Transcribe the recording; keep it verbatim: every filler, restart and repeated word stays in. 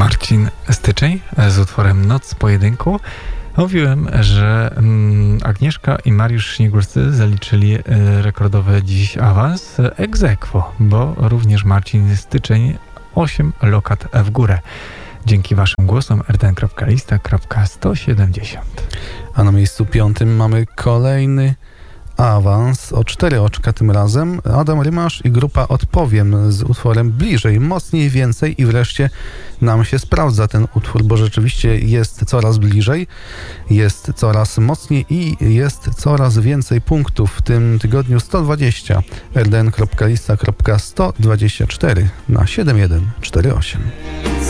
Marcin Styczeń z utworem Noc Pojedynku. Mówiłem, że mm, Agnieszka i Mariusz Śniegurscy zaliczyli y, rekordowy dziś awans ex aequo, bo również Marcin Styczeń osiem lokat w górę. Dzięki waszym głosom r d n kropka lista kropka sto siedemdziesiąt. A na miejscu piątym mamy kolejny awans o cztery oczka tym razem. Adam Rymasz i grupa Odpowiem z utworem Bliżej, Mocniej, Więcej i wreszcie nam się sprawdza ten utwór, bo rzeczywiście jest coraz bliżej, jest coraz mocniej i jest coraz więcej punktów. W tym tygodniu sto dwadzieścia. r d n kropka lista kropka sto dwadzieścia cztery na siedem jeden cztery osiem.